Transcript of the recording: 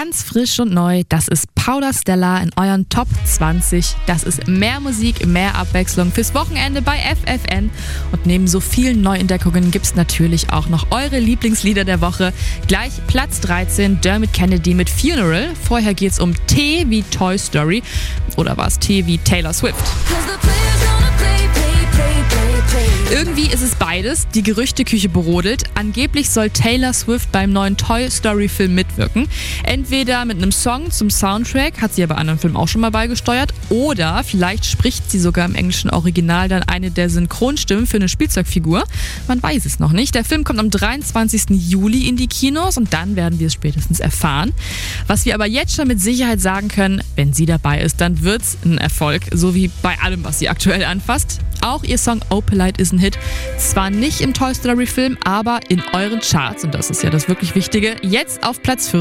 Ganz frisch und neu, das ist Paula Stella in euren Top 20. Das ist mehr Musik, mehr Abwechslung fürs Wochenende bei FFN. Und neben so vielen Neuentdeckungen gibt's natürlich auch noch eure Lieblingslieder der Woche. Gleich Platz 13, Dermot Kennedy mit Funeral. Vorher geht's um T wie Toy Story. Oder war es T wie Taylor Swift? Irgendwie ist es beides. Die Gerüchteküche brodelt. Angeblich soll Taylor Swift beim neuen Toy Story Film mitwirken. Entweder mit einem Song zum Soundtrack, hat sie ja bei anderen Filmen auch schon mal beigesteuert, oder vielleicht spricht sie sogar im englischen Original dann eine der Synchronstimmen für eine Spielzeugfigur. Man weiß es noch nicht. Der Film kommt am 23. Juli in die Kinos und dann werden wir es spätestens erfahren. Was wir aber jetzt schon mit Sicherheit sagen können, wenn sie dabei ist, dann wird's ein Erfolg, so wie bei allem, was sie aktuell anfasst. Auch ihr Song Opalite ist ein Hit. Zwar nicht im Toy Story Film, aber in euren Charts, und das ist ja das wirklich Wichtige. Jetzt auf Platz 14.